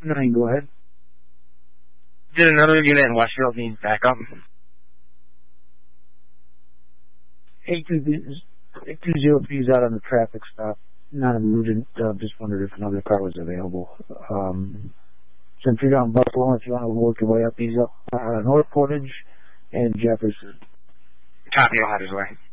No, you can go ahead. Did another unit in Westfield need backup? 8203 is out on the traffic stop. Not emergent. Just wondered if another car was available. Since you're down in Buffalo, if you want to work your way up, he's up North Portage and Jefferson. Copy, I'll have his way.